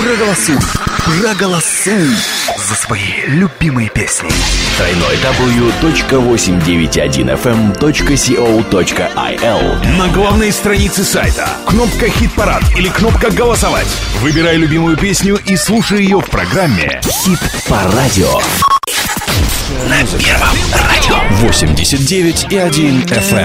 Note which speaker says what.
Speaker 1: Проголосуй за свои любимые песни.
Speaker 2: www.891fm.co.il.
Speaker 3: На главной странице сайта кнопка «Хит-парад» или кнопка «Голосовать». Выбирай любимую песню и слушай ее в программе
Speaker 2: «Хит по радио».
Speaker 1: На Первом радио
Speaker 2: 89,1 FM.